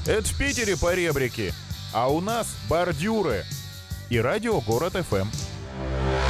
Это в Питере поребрики, а у нас бордюры. И радио Город ФМ.